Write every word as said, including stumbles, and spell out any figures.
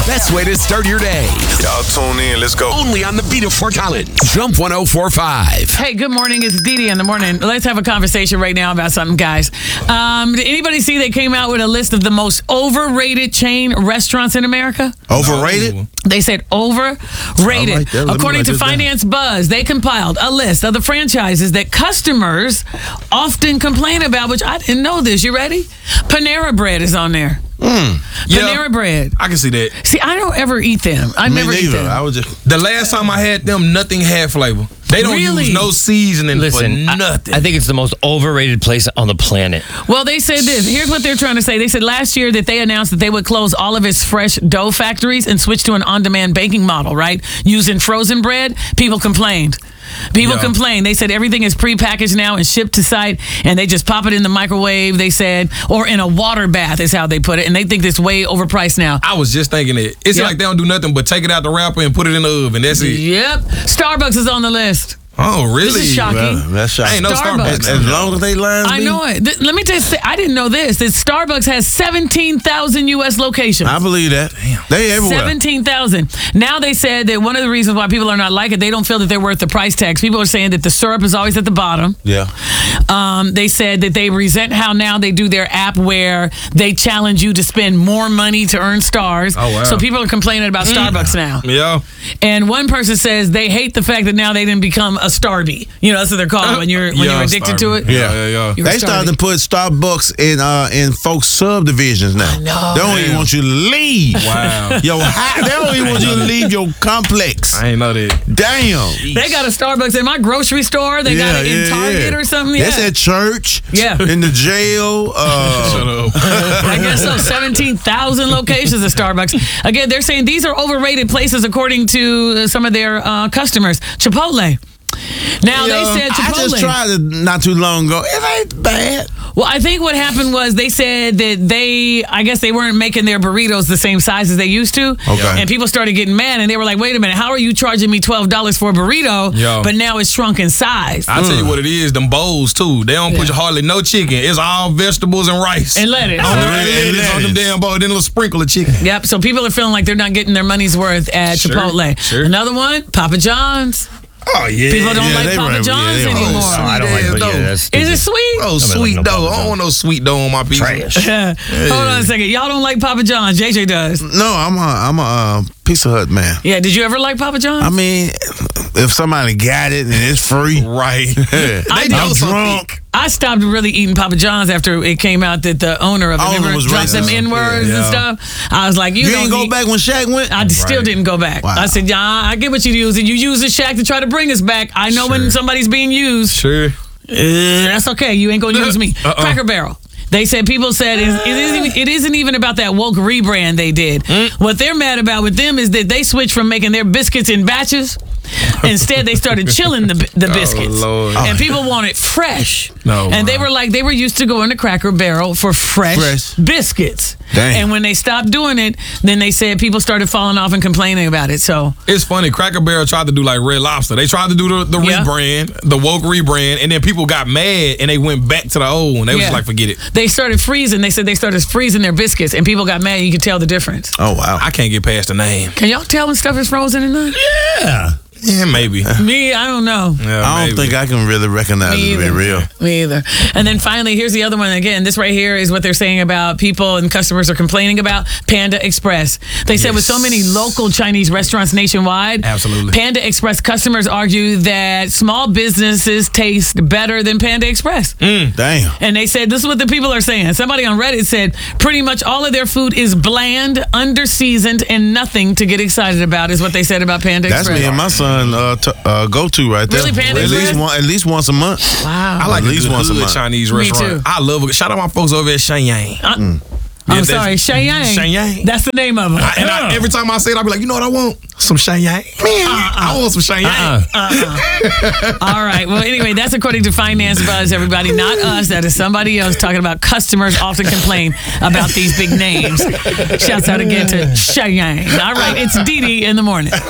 best way to start your day. Y'all tune in. Let's go. Only on the beat of Fort Collins. Jump one oh four point five. Hey, good morning. It's Dee Dee in the morning. Let's have a conversation right now about something, guys. Um, did anybody see they came out with a list of the most overrated chain restaurants in America? Overrated? They said overrated. like that. Let me According write to this down. Finance Buzz, they compiled a list of the franchises that customers often complain about, which I didn't know this. You ready? Panera Bread is on there. Mm. Panera Bread. I can see that. See, I don't ever eat them. I Me never eat neither. them. I was just. The last time I had them, nothing had flavor. They don't Really? use no seasoning Listen, for I, nothing. I think it's the most overrated place on the planet. Well, they said this. Here's what they're trying to say. They said last year that they announced that they would close all of its fresh dough factories and switch to an on-demand baking model, right? Using frozen bread. People complained. People Yeah. complained. They said everything is prepackaged now and shipped to site, and they just pop it in the microwave, they said, or in a water bath is how they put it, and they think it's way overpriced now. I was just thinking it. It's Yep. like they don't do nothing but take it out the wrapper and put it in the oven. That's it. Yep. Starbucks is on the list. Oh, really? This is shocking. Well, that's shocking. Ain't no Starbucks. Starbucks. As long as they lines I be, know it. Th- let me just say, I didn't know this. That Starbucks has seventeen thousand U S locations. I believe that. They everywhere. seventeen thousand. Now they said that one of the reasons why people are not like it, they don't feel that they're worth the price tags. People are saying that the syrup is always at the bottom. Yeah. Um, they said that they resent how now they do their app where they challenge you to spend more money to earn stars. Oh, wow. So people are complaining about Starbucks now. Yeah. And one person says they hate the fact that now they didn't become a Starby. You know, that's what they're called when you're when Yeah, you're addicted to it. Starbucks. Yeah, yeah, yeah. You're a They started Starby. to put Starbucks in uh in folks subdivisions now. know. They don't even Damn. want you to leave. Wow. Yo, how, they don't even want you to leave your complex. I ain't know that. Damn. They got a Starbucks in my grocery store. They got it in Target or something. That's Yeah. at church. Yeah. In the jail. Uh, Shut up. I guess so. seventeen thousand locations of Starbucks. Again, they're saying these are overrated places according to uh, some of their uh, customers. Chipotle. Now, you they know, said Chipotle. I just tried it not too long ago. It ain't bad. Well, I think what happened was they said that they, I guess they weren't making their burritos the same size as they used to. Okay. And people started getting mad and they were like, wait a minute, how are you charging me twelve dollars for a burrito, Yo. but now it's shrunk in size? I tell you what it is, them bowls too. They don't put Yeah. hardly no chicken. It's all vegetables and rice. And lettuce. On the Right. lettuce, And on them lettuce. damn bowls, then a little sprinkle of chicken. Yep, so people are feeling like they're not getting their money's worth at Sure, Chipotle. sure. Another one, Papa John's. Oh yeah. People don't Yeah, like they Papa right, John's yeah, they anymore. right. I don't like Yeah, but yeah, no. that's Is it sweet? Oh, I sweet like no dough. Papa I don't John's. want no sweet dough on my pizza. trash. Hold on a second. Y'all don't like Papa John's. J J does. No, I'm a I'm a uh, Pizza Hut man. Yeah, did you ever like Papa John's? I mean, if somebody got it and it's free, Right. I They I'm know something. drunk. I stopped really eating Papa John's after it came out that the owner of it Owner remember, was dropped them racist. N-words Yeah. and stuff. I was like, you, You don't ain't go need- back when Shaq went. I still Right. didn't go back. Wow. I said, yeah, I get what you use. And you use the Shaq to try to bring us back. I know when Sure. somebody's being used. Sure. Uh, that's okay. You ain't gonna use me. Uh-uh. Cracker Barrel. They said people said it, it, isn't, it isn't even about that woke rebrand they did. What they're mad about with them is that they switched from making their biscuits in batches. Instead, they started chilling the the biscuits, Lord. and people want it fresh. No, and they wow. were like they were used to going to Cracker Barrel for fresh, Fresh. biscuits. Damn. And when they stopped doing it, then they said people started falling off and complaining about it. So It's funny. Cracker Barrel tried to do like Red Lobster. They tried to do the, the Yeah. rebrand, the woke rebrand, and then people got mad and they went back to the old one. They was Yeah. just like, forget it. they started freezing. They said they started freezing their biscuits, and people got mad. You could tell the difference. Oh wow. I can't get past the name. Can y'all tell when stuff is frozen and not? Yeah. Yeah, maybe. Me, I don't know. Yeah, I don't maybe. think I can really recognize Me it to be either. real. Me either. And then finally, here's the other one. Again, this right here is what they're saying about people and customers are complaining about Panda Express. They said with so many local Chinese restaurants nationwide, Absolutely. Panda Express customers argue that small businesses taste better than Panda Express. Damn. And they said, this is what the people are saying. Somebody on Reddit said, pretty much all of their food is bland, under-seasoned, and nothing to get excited about is what they said about Panda That's Express. me and my son uh, t- uh, go to right there. Really, Panda at Express? least one, at least once a month. Wow. I like At at least least once a good month. Chinese Me restaurant. too. I love it. Shout out my folks over at Shenyang. Uh, Yeah, I'm that's- sorry, Shenyang. Shenyang. That's the name of it. I- and I, every time I say it, I be like, you know what I want? Some Shenyang. Man, I want some Shenyang. All right. Well, anyway, that's according to Finance Buzz, everybody. Not us. That is somebody else talking about customers often complain about these big names. Shouts out again to Shenyang. All right. It's Dee Dee in the morning.